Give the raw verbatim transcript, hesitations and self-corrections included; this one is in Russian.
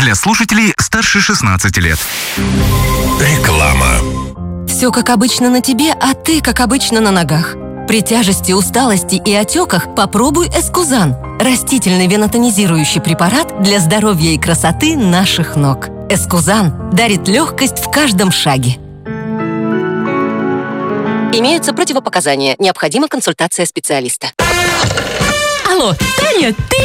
Для слушателей старше шестнадцати лет. Реклама. Все как обычно на тебе, а ты как обычно на ногах. При тяжести, усталости и отеках попробуй Эскузан. Растительный венотонизирующий препарат для здоровья и красоты наших ног. Эскузан дарит легкость в каждом шаге. Имеются противопоказания. Необходима консультация специалиста. Алло, Таня, ты